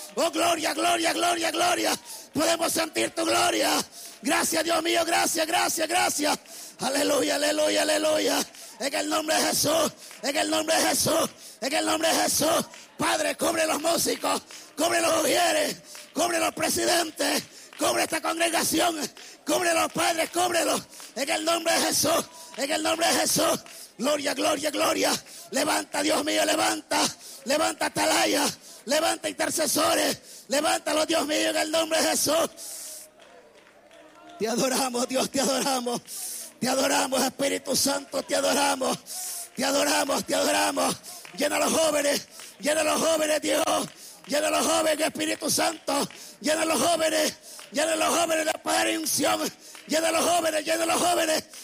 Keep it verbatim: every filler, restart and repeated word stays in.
Oh, gloria, gloria, gloria, gloria. Podemos sentir tu gloria. Gracias, Dios mío, gracias, gracias, gracias. Aleluya, aleluya, aleluya. En el nombre de Jesús, en el nombre de Jesús, en el nombre de Jesús. Padre, cubre los músicos, cubre los ujieres, cubre los presidentes, cubre esta congregación, cubre los padres, cúbrelos. En el nombre de Jesús, en el nombre de Jesús. Gloria, gloria, gloria. Levanta, Dios mío, levanta. Levanta atalaya, levanta intercesores. Levántalo, Dios mío, en el nombre de Jesús. Te adoramos, Dios, te adoramos. Te adoramos, Espíritu Santo, te adoramos. Te adoramos, te adoramos. Llena a los jóvenes, llena a los jóvenes, Dios. Llena a los jóvenes, Espíritu Santo. Llena a los jóvenes, llena a los jóvenes de poder y unción. Llena a los jóvenes, llena a los jóvenes.